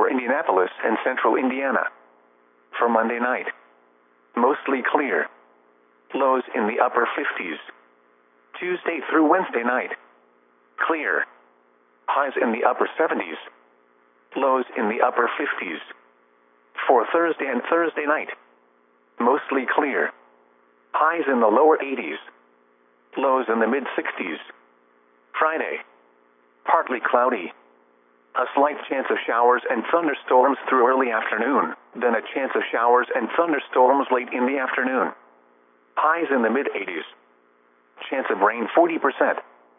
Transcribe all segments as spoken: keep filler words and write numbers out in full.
for Indianapolis and central Indiana. For Monday night, mostly clear. Lows in the upper fifties. Tuesday through Wednesday night, clear. Highs in the upper seventies. Lows in the upper fifties. For Thursday and Thursday night, mostly clear. Highs in the lower eighties. Lows in the mid sixties. Friday, partly cloudy. A slight chance of showers and thunderstorms through early afternoon, then a chance of showers and thunderstorms late in the afternoon. Highs in the mid eighties. Chance of rain forty percent.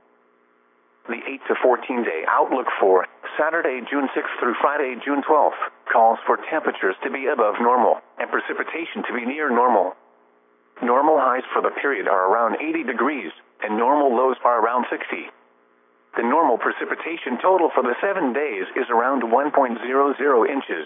The eight to fourteen day outlook for Saturday, June sixth through Friday, June twelfth, calls for temperatures to be above normal and precipitation to be near normal. Normal highs for the period are around eighty degrees, and normal lows are around sixty. The normal precipitation total for the seven days is around one point zero zero inches.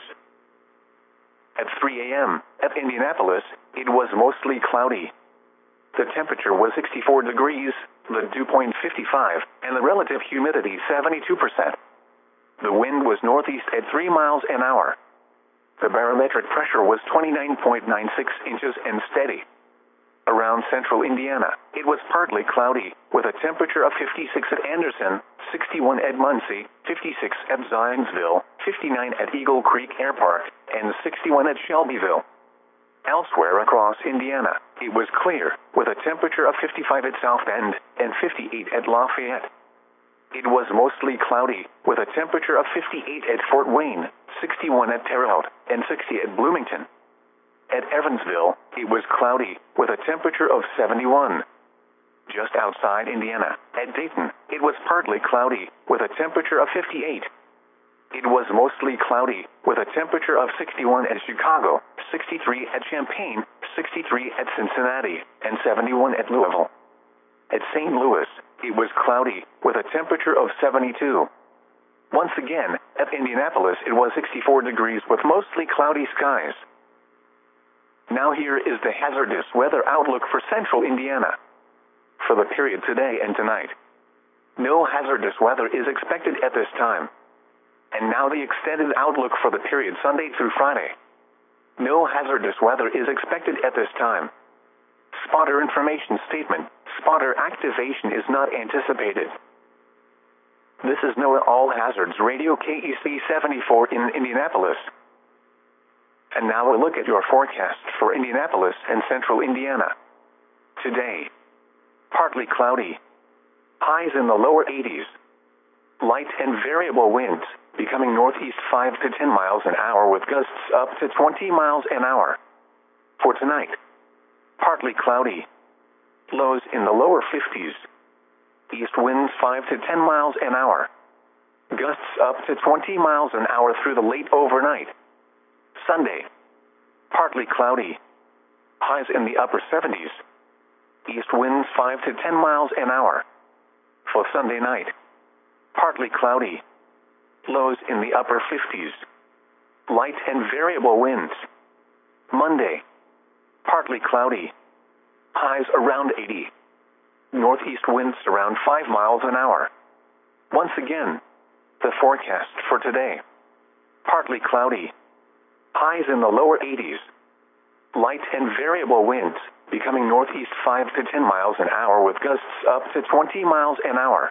At three a m at Indianapolis, it was mostly cloudy. The temperature was sixty-four degrees, the dew point fifty-five, and the relative humidity seventy-two percent. The wind was northeast at three miles an hour. The barometric pressure was twenty-nine point nine six inches and steady. Around central Indiana, it was partly cloudy, with a temperature of fifty-six at Anderson, sixty-one at Muncie, fifty-six at Zionsville, fifty-nine at Eagle Creek Air Park, and sixty-one at Shelbyville. Elsewhere across Indiana, it was clear, with a temperature of fifty-five at South Bend and fifty-eight at Lafayette. It was mostly cloudy, with a temperature of fifty-eight at Fort Wayne, sixty-one at Terre Haute, and sixty at Bloomington. At Evansville, it was cloudy, with a temperature of seventy-one. Just outside Indiana, at Dayton, it was partly cloudy, with a temperature of fifty-eight. It was mostly cloudy, with a temperature of sixty-one at Chicago, sixty-three at Champaign, sixty-three at Cincinnati, and seventy-one at Louisville. At Saint Louis, it was cloudy, with a temperature of seventy-two. Once again, at Indianapolis, it was sixty-four degrees with mostly cloudy skies. Now here is the hazardous weather outlook for central Indiana. For the period today and tonight, no hazardous weather is expected at this time. And now the extended outlook for the period Sunday through Friday. No hazardous weather is expected at this time. Spotter information statement. Spotter activation is not anticipated. This is NOAA All Hazards Radio K E C seventy-four in Indianapolis. And now a look at your forecast for Indianapolis and central Indiana. Today, partly cloudy. Highs in the lower eighties. Light and variable winds, becoming northeast five to ten miles an hour with gusts up to twenty miles an hour. For tonight, partly cloudy. Lows in the lower fifties. East winds five to ten miles an hour. Gusts up to twenty miles an hour through the late overnight. Sunday, partly cloudy. Highs in the upper seventies. East winds five to ten miles an hour. For Sunday night, partly cloudy. Lows in the upper fifties. Light and variable winds. Monday, partly cloudy. Highs around eighty. Northeast winds around five miles an hour. Once again, the forecast for today. Partly cloudy. Highs in the lower eighties. Light and variable winds, becoming northeast five to ten miles an hour with gusts up to twenty miles an hour.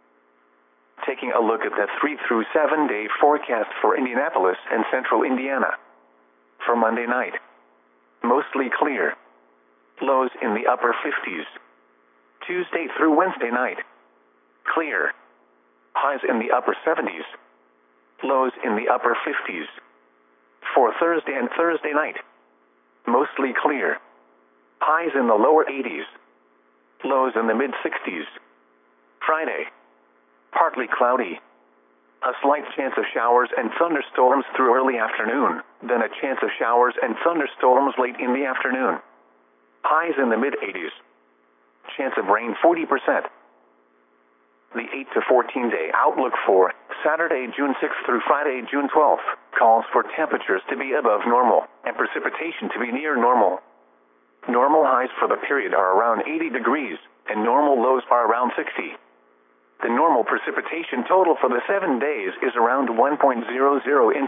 Taking a look at the three through seven day forecast for Indianapolis and central Indiana. For Monday night, mostly clear. Lows in the upper fifties. Tuesday through Wednesday night, clear. Highs in the upper seventies. Lows in the upper fifties. For Thursday and Thursday night, mostly clear. Highs in the lower eighties. Lows in the mid sixties. Friday, partly cloudy. A slight chance of showers and thunderstorms through early afternoon, then a chance of showers and thunderstorms late in the afternoon. Highs in the mid eighties. Chance of rain forty percent. The eight to fourteen day outlook for Saturday, June sixth through Friday, June twelfth, calls for temperatures to be above normal and precipitation to be near normal. Normal highs for the period are around eighty degrees, and normal lows are around sixty. The normal precipitation total for the seven days is around one point zero zero inches.